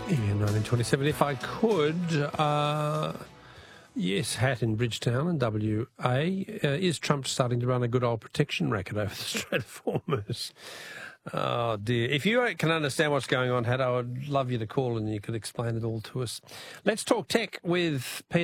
In 1927, if I could, yes, hat in Bridgetown and WA. Is Trump starting to run a good old protection racket over the Strait of Hormuz? Oh, dear. If you can understand what's going on, Hat, I would love you to call and you could explain it all to us. Let's talk tech with Peter